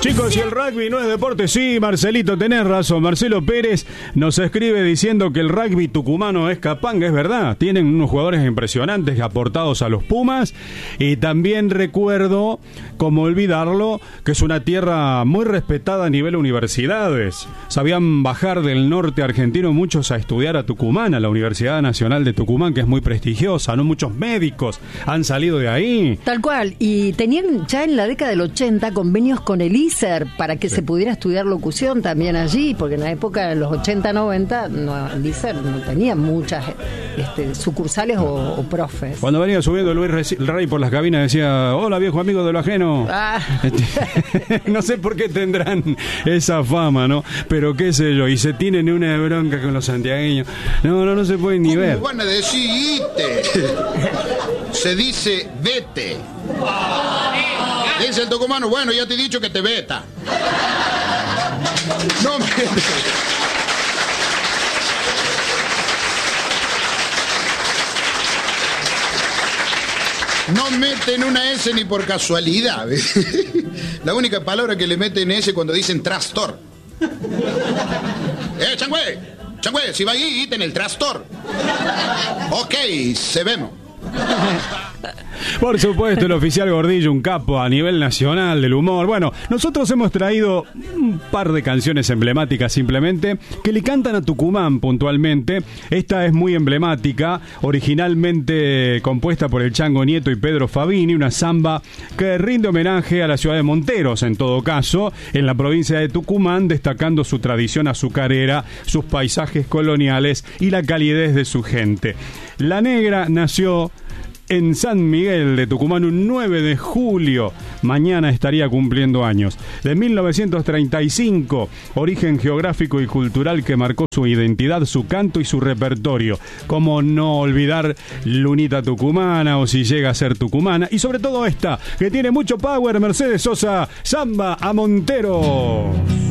Chicos, si el rugby no es deporte, sí, Marcelito, tenés razón. Marcelo Pérez nos escribe diciendo que el rugby tucumano es capanga, es verdad. Tienen unos jugadores impresionantes aportados a los Pumas. Y también recuerdo, como olvidarlo, que es una tierra muy respetada a nivel universidades. Sabían bajar del norte argentino muchos a estudiar a Tucumán, a la Universidad Nacional de Tucumán, que es muy prestigiosa, ¿no? Muchos médicos han salido de ahí. Tal cual, y tenían ya en la década del 80 convenios con el ISER para que se pudiera estudiar locución también allí, porque en la época de los 80-90 no, el ISER no tenía muchas sucursales o profes. Cuando venía subiendo Luis Rey por las cabinas decía: hola viejo amigo de lo ajeno. No sé por qué tendrán esa fama, ¿no? Pero qué sé yo, y se tienen una bronca con los santiagueños. No se puede ni ver. ¿Cómo van a decir ite? Se dice vete. Dice el tucumano: bueno, ya te he dicho que te veta. No me... No meten una S ni por casualidad. La única palabra que le meten S cuando dicen trastor. Changüe, si va ahí, íten el trastor. Ok, se vemos. Por supuesto, el oficial Gordillo, un capo a nivel nacional del humor. Bueno, nosotros hemos traído un par de canciones emblemáticas simplemente, que le cantan a Tucumán puntualmente. Esta es muy emblemática, originalmente compuesta por el Chango Nieto y Pedro Fabini, una samba que rinde homenaje a la ciudad de Monteros, en todo caso, en la provincia de Tucumán, destacando su tradición azucarera, sus paisajes coloniales y la calidez de su gente. La Negra nació en San Miguel de Tucumán un 9 de julio. Mañana estaría cumpliendo años. De 1935, origen geográfico y cultural que marcó su identidad, su canto y su repertorio. Cómo no olvidar Lunita Tucumana, o si llega a ser tucumana. Y sobre todo esta, que tiene mucho power, Mercedes Sosa, Samba a Monteros.